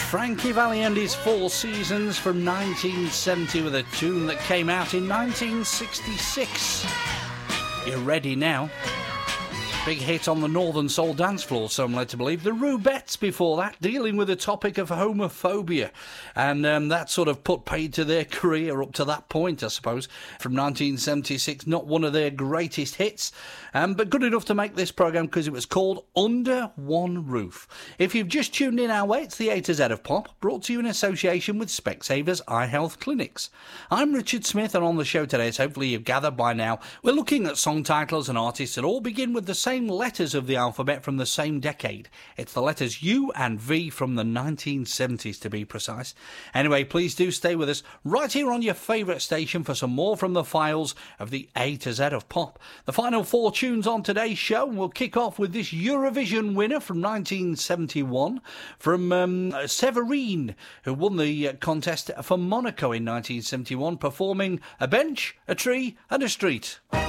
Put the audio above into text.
Frankie Valli and his Four Seasons from 1970 with a tune that came out in 1966. You're ready now. Big hit on the Northern Soul dance floor, some led to believe. The Rubettes before that, dealing with the topic of homophobia. And that sort of put paid to their career up to that point, I suppose. From 1976, not one of their greatest hits, but good enough to make this programme because it was called Under One Roof. If you've just tuned in our way, it's the A to Z of Pop, brought to you in association with Specsavers Eye Health Clinics. I'm Richard Smith, and on the show today, as hopefully you've gathered by now, we're looking at song titles and artists that all begin with the same letters of the alphabet from the same decade. It's the letters U and V from the 1970s, to be precise. Anyway, please do stay with us right here on your favourite station for some more from the files of the A to Z of Pop. The final four tunes on today's show, and we'll kick off with this Eurovision winner from 1971 from Séverine, who won the contest for Monaco in 1971, performing A Bench, a Tree and a Street.